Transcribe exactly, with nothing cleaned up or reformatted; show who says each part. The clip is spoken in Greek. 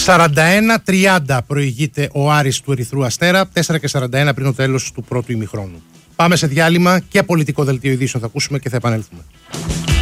Speaker 1: σαράντα ένα τριάντα προηγείται ο Άρης του Ερυθρού Αστέρα, τέσσερα και σαράντα ένα πριν το τέλος του πρώτου ημιχρόνου. Πάμε σε διάλειμμα και πολιτικό δελτίο ειδήσεων θα ακούσουμε και θα επανέλθουμε.